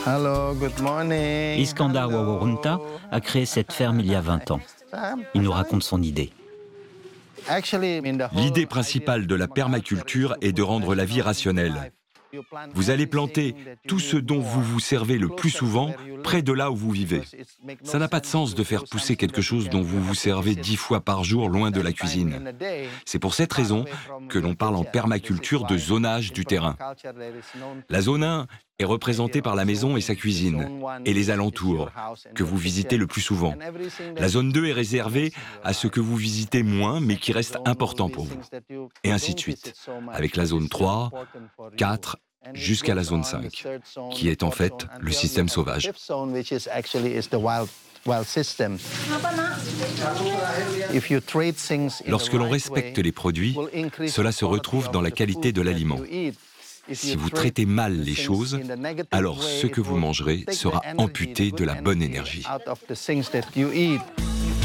Hello, good morning. Iskandar Hello. Waworunta a créé cette ferme il y a 20 ans. Il nous raconte son idée. L'idée principale de la permaculture est de rendre la vie rationnelle. Vous allez planter tout ce dont vous vous servez le plus souvent près de là où vous vivez. Ça n'a pas de sens de faire pousser quelque chose dont vous vous servez 10 fois par jour loin de la cuisine. C'est pour cette raison que l'on parle en permaculture de zonage du terrain. La zone 1 est représentée par la maison et sa cuisine, et les alentours, que vous visitez le plus souvent. La zone 2 est réservée à ce que vous visitez moins, mais qui reste important pour vous. Et ainsi de suite, avec la zone 3, 4, jusqu'à la zone 5, qui est en fait le système sauvage. Lorsque l'on respecte les produits, cela se retrouve dans la qualité de l'aliment. Si vous traitez mal les choses, alors ce que vous mangerez sera amputé de la bonne énergie.